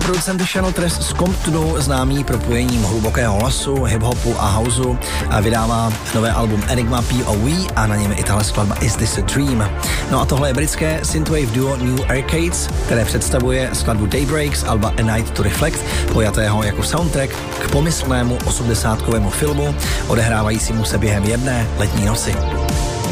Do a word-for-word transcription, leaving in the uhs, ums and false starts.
producent Channel Tres z Comptonu, známý propojením hlubokého hlasu, hip-hopu a houseu, a vydává nové album Enigma P O V a na něm je i tahle skladba Is This a Dream. No a tohle je britské synthwave duo New Arcades, které představuje skladbu Daybreak z alba A Night to Reflect, pojatého jako soundtrack k pomyslnému osmdesátkovému filmu, odehrávajícímu se během jedné letní noci.